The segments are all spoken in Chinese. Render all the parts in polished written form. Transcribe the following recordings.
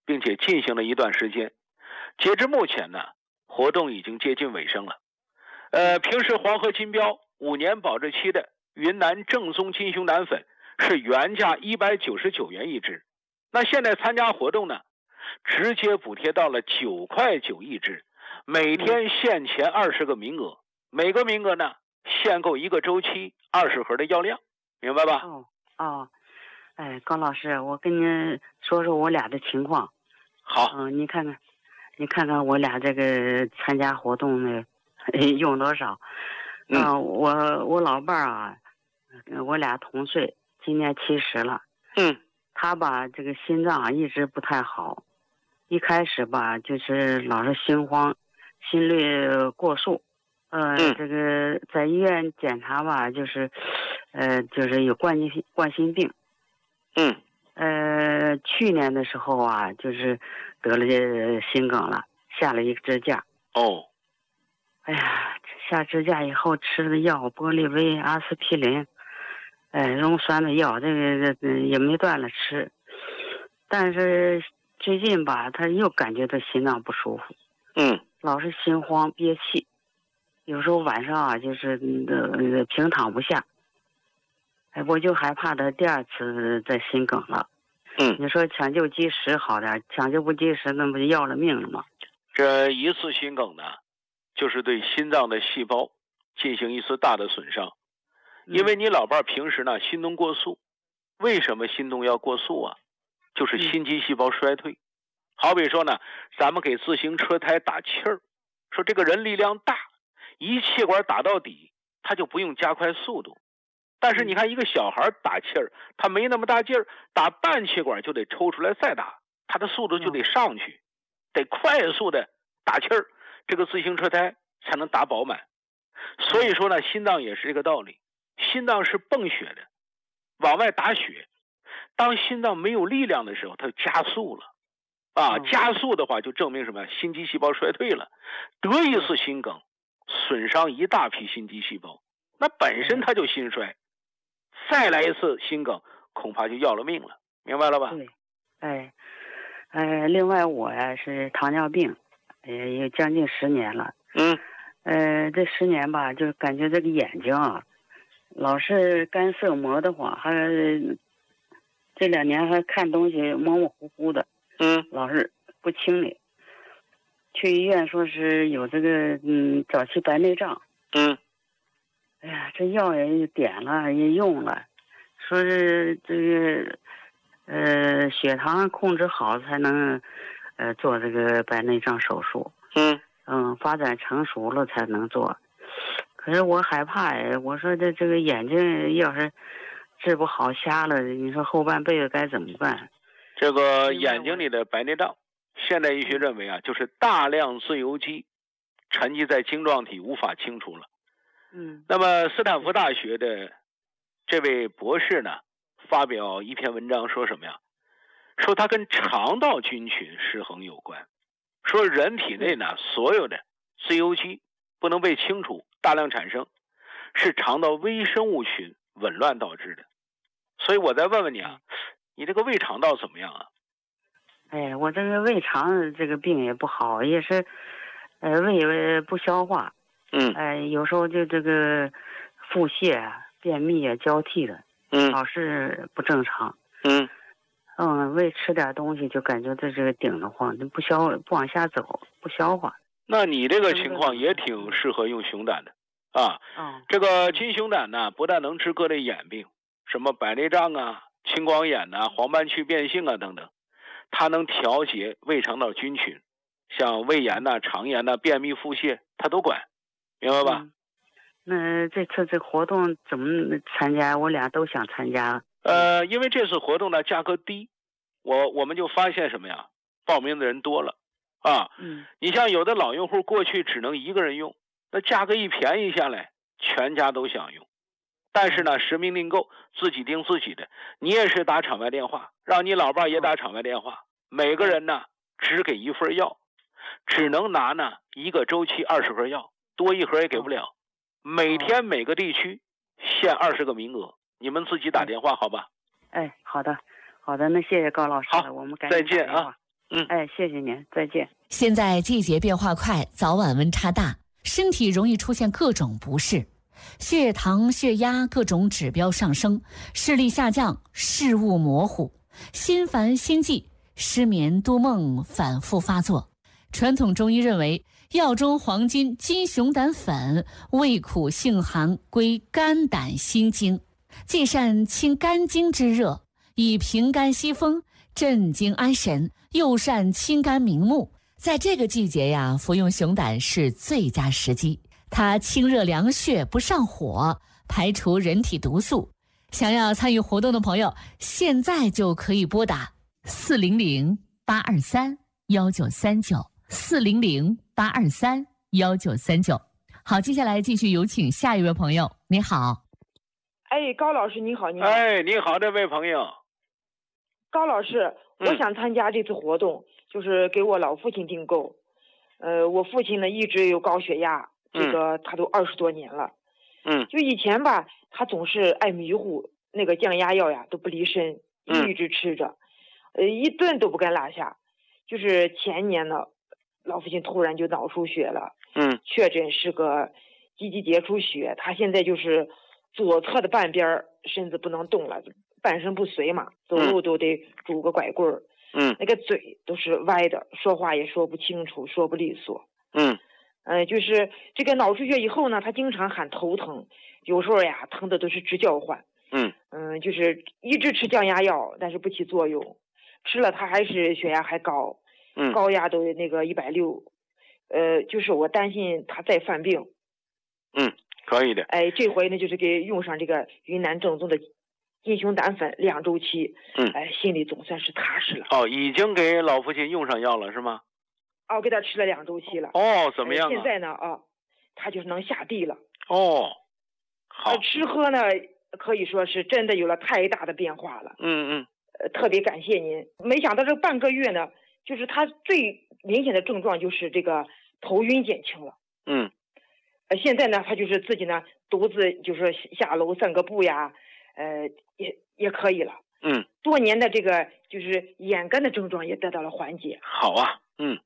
并且进行了一段时间。截至目前呢，活动已经接近尾声了。平时黄河金标5年保质期的云南正宗金熊胆粉是原价199元一支，那现在参加活动呢，直接补贴到了9块9一支，每天限前20个名额，每个名额呢限购1个周期20盒的药量，明白吧？ 高老师，我跟您说说我俩的情况。 好， 你看看我俩这个参加活动呢用多少？我老伴儿啊，我俩同岁，今年70了。他吧这个心脏一直不太好，一开始吧就是老是心慌，心率过速。这个在医院检查吧，就是有冠心病。去年的时候啊，就是得了心梗了，下了一个支架。哎呀，下支架以后吃的药，玻利维、阿司匹林，溶栓的药，这个也没断了吃。但是最近吧，他又感觉到心脏不舒服。老是心慌憋气，有时候晚上啊，就是平躺不下。我就害怕他第2次再心梗了。你说抢救及时好点，抢救不及时，那不就要了命了吗？ 这一次心梗呢，就是对心脏的细胞进行一次大的损伤。因为你老伴平时呢心动过速，为什么心动要过速啊？就是心肌细胞衰退。好比说呢，咱们给自行车胎打气儿，说这个人力量大，一气管打到底，他就不用加快速度。但是你看一个小孩打气儿，他没那么大劲儿，打半气管就得抽出来再打，他的速度就得上去，得快速的打气儿，这个自行车胎才能打饱满。所以说呢，心脏也是这个道理，心脏是泵血的，往外打血。当心脏没有力量的时候，它就加速了加速的话就证明什么？心肌细胞衰退了，得一次心梗，损伤一大批心肌细胞，那本身它就心衰，再来一次心梗，恐怕就要了命了，明白了吧？ 对，另外我呀是糖尿病，也将近10年了。这10年吧，就感觉这个眼睛啊，老是干涩磨得慌，还这2年还看东西模模糊糊的。老是不清理。去医院说是有这个早期白内障。哎呀，这药也点了，也用了，说是这个血糖控制好才能做这个白内障手术。发展成熟了才能做。可是我害怕我说这个眼睛要是治不好瞎了，你说后半辈子该怎么办？ 这个眼睛里的白内障，现代医学认为啊，就是大量自由基沉积在晶状体无法清除了。那么斯坦福大学的这位博士呢，发表一篇文章说什么呀？说它跟肠道菌群失衡有关。说人体内呢，所有的自由基不能被清除，大量产生，是肠道微生物群紊乱导致的。所以我再问问你啊，你这个胃肠道怎么样啊？ 我这个胃肠这个病也不好，也是胃不消化。有时候就这个腹泻便秘交替的。老是不正常。胃吃点东西就感觉这个顶得慌，不往下走，不消化。 那你这个情况也挺适合用熊胆的啊。这个金熊胆呢，不但能治各类眼病，什么白内障啊、青光眼啊、黄斑区变性啊等等，它能调节胃肠道菌群，像胃炎呐、肠炎呐、便秘、腹泻，它都管，明白吧？ 那这次这活动怎么参加？我俩都想参加。 因为这次活动呢价格低，我们就发现什么呀？报名的人多了啊。你像有的老用户过去只能1个人用，那价格一便宜下来，全家都想用。但是呢，实名订购，自己订自己的，你也是打场外电话，让你老伴也打场外电话，每个人呢只给1份药，只能拿呢1个周期20盒药，多1盒也给不了。每天每个地区限20个名额，你们自己打电话好吧？ 好的，那谢谢高老师了，我们赶紧再见啊。 哎，谢谢您，再见。 现在季节变化快，早晚温差大，身体容易出现各种不适，血糖、血压各种指标上升，视力下降，视物模糊，心烦心悸，失眠多梦反复发作。传统中医认为，药中黄金金熊胆粉味苦性寒，归肝胆心经，既善清肝经之热，以平肝息风，镇惊安神，又善清肝明目。在这个季节呀，服用熊胆是最佳时机。它清热凉血，不上火，排除人体毒素。想要参与活动的朋友，现在就可以拨打400-823-1939，400-823-1939。好，接下来继续有请下一位朋友。你好。 哎，高老师你好，你好。 哎，你好，这位朋友。 高老师，我想参加这次活动，就是给我老父亲订购。我父亲呢一直有高血压，这个他都20多年了。就以前吧，他总是爱迷糊，那个降压药呀都不离身，一直吃着，一顿都不敢落下。就是前年呢，老父亲突然就脑出血了，确诊是个积极结出血，他现在就是左侧的半边身子不能动了，半身不遂嘛，走路都得拄个拐棍儿，那个嘴都是歪的，说话也说不清楚，说不利索。就是这个脑出血以后呢，他经常喊头疼，有时候呀疼的都是直叫唤。就是一直吃降压药，但是不起作用，吃了他还是血压还高，高压都那个160，就是我担心他再犯病。 可以的。 哎，这回呢就是给用上这个云南正宗的金熊胆粉2周期，心里总算是踏实了。 已经给老父亲用上药了是吗？ 给他吃了2周期了。 怎么样现在呢他就是能下地了。 好。 吃喝呢可以说是真的有了太大的变化了。特别感谢您。没想到这半个月呢，就是他最明显的症状就是这个头晕减轻了。现在呢，他就是自己呢独自就是下楼散个步呀，也可以了。多年的这个就是眼干的症状也得到了缓解。 好啊。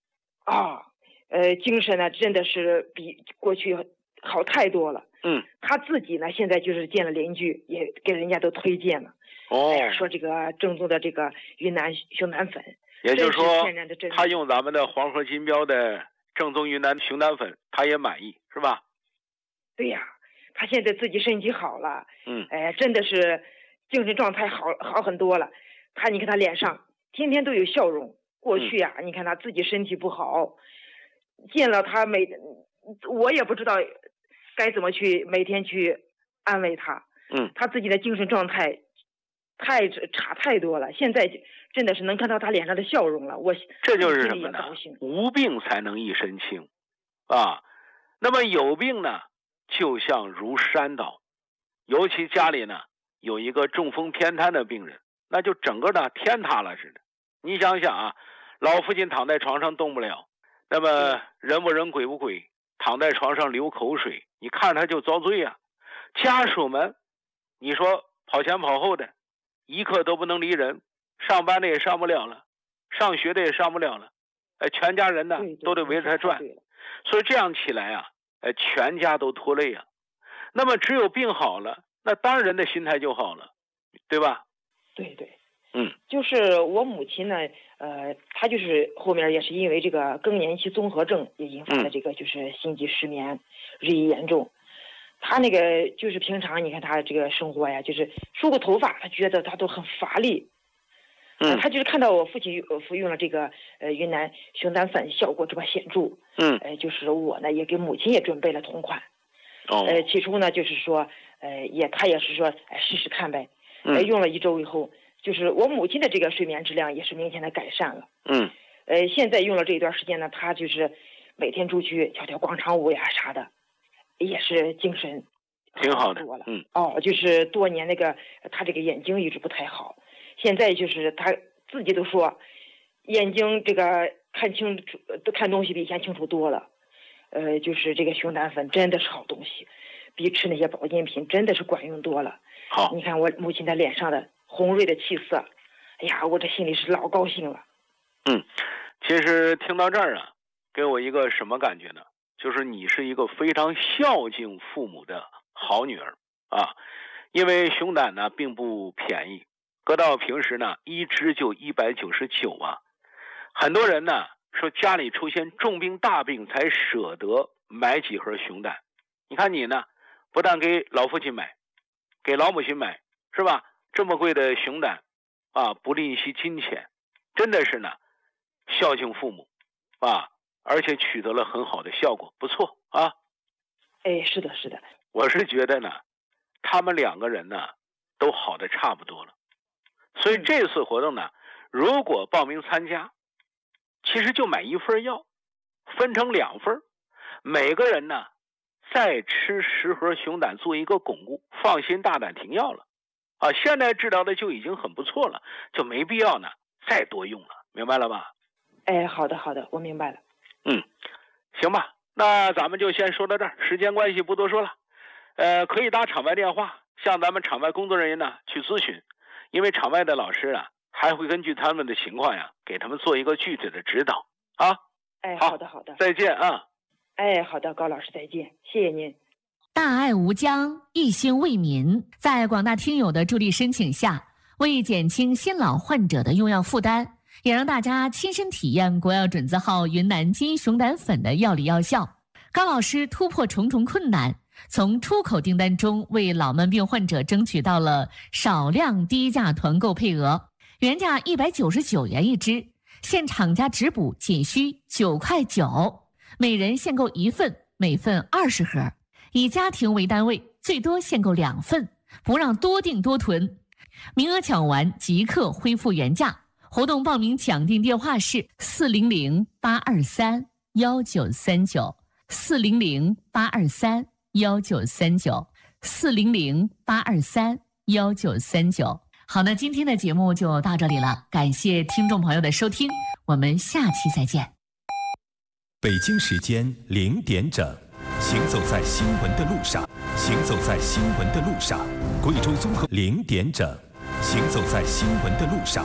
精神呢真的是比过去好太多了。他自己呢现在就是见了邻居，也给人家都推荐了。说这个正宗的这个云南熊胆粉， 也就是说天然的他用咱们的黄河金标的正宗云南熊胆粉，他也满意是吧？ 对呀，他现在自己身体好了。真的是精神状态好很多了。你看他脸上天天都有笑容。过去呀，你看他自己身体不好，见了他我也不知道该怎么去每天去安慰他。他自己的精神状态差太多了，现在真的是能看到他脸上的笑容了。 这就是什么呢？无病才能一身轻啊。那么有病呢，就像如山倒，尤其家里呢有一个中风偏瘫的病人，那就整个的天塌了似的。你想想啊，老父亲躺在床上动不了，那么人不人鬼不鬼，躺在床上流口水，你看他就遭罪啊。家属们你说跑前跑后的，一刻都不能离人，上班的也上不了了，上学的也上不了了，全家人呢都得围着他转。所以这样起来啊，全家都拖累啊。那么只有病好了，那当然人的心态就好了，对吧？ 对。就是我母亲呢，她就是后面也是因为这个更年期综合症也引发了这个就是心悸失眠日益严重。她那个就是平常你看她这个生活呀，就是梳个头发，她觉得她都很乏力。她就是看到我父亲服用了这个云南熊胆粉，效果这么显著。就是我呢也给母亲也准备了同款。起初呢就是说她也是说试试看呗。用了1周以后，就是我母亲的这个睡眠质量也是明显的改善了。现在用了这一段时间呢，她就是每天出去跳跳广场舞呀啥的，也是精神挺好的。 就是多年那个她这个眼睛一直不太好，现在就是她自己都说眼睛这个看东西比以前清楚多了。就是这个熊胆粉真的是好东西，比吃那些保健品真的是管用多了。 好， 你看我母亲的脸上的红润的气色，哎呀，我这心里是老高兴了。 其实听到这儿啊，给我一个什么感觉呢？就是你是一个非常孝敬父母的好女儿啊。因为熊胆呢并不便宜，搁到平时呢一只就199啊。很多人呢说家里出现重病大病才舍得买几盒熊胆。你看你呢，不但给老父亲买，给老母亲买，是吧？这么贵的熊胆啊，不吝惜金钱，真的是呢孝敬父母啊，而且取得了很好的效果，不错啊。 是的，是的。 我是觉得呢，他们2个人呢都好的差不多了，所以这次活动呢，如果报名参加，其实就买1份药，分成2份，每个人呢再吃10盒熊胆做一个巩固，放心大胆停药了啊！现在治疗的就已经很不错了，就没必要呢再多用了，明白了吧？ 好的好的，我明白了。 行吧，那咱们就先说到这儿，时间关系不多说了。可以打场外电话向咱们场外工作人员呢去咨询，因为场外的老师啊还会根据他们的情况呀给他们做一个具体的指导啊。 好的好的， 再见啊。 好的，高老师再见，谢谢您。 大爱无疆，一心为民，在广大听友的助力申请下，为减轻新老患者的用药负担，也让大家亲身体验国药准字号云南金熊胆粉的药理药效。高老师突破重重困难，从出口订单中为老慢病患者争取到了少量低价团购配额，原价199元一支，现厂家直补仅需9块9，每人限购1份，每份20盒，以家庭为单位，最多限购2份，不让多订多囤。名额抢完即刻恢复原价。活动报名抢订电话是400-823-1939。400-823-1939 400-823-1939。好，那今天的节目就到这里了，感谢听众朋友的收听，我们下期再见。 北京时间0点整，行走在新闻的路上，行走在新闻的路上，贵州综合0点整，行走在新闻的路上。